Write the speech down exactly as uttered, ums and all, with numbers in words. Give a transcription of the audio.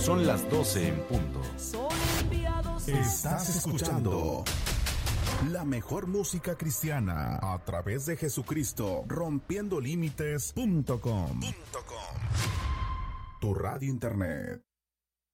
Son las doce en punto. Estás escuchando la mejor música cristiana a través de Jesucristo, rompiendo límites punto com. Tu radio internet.